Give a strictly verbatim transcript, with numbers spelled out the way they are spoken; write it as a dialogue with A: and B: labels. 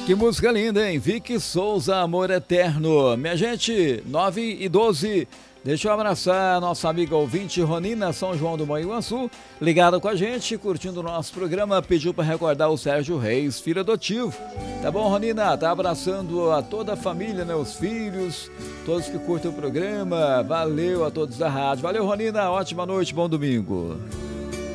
A: Que música linda, hein? Vicky Souza, Amor Eterno. Minha gente, nove e doze. Deixa eu abraçar a nossa amiga ouvinte Ronina, São João do Manhuaçu, ligada com a gente, curtindo o nosso programa, pediu para recordar o Sérgio Reis, filho adotivo. Tá bom, Ronina? Tá abraçando a toda a família, né? Os filhos, todos que curtem o programa. Valeu a todos da rádio. Valeu, Ronina. Ótima noite, bom domingo.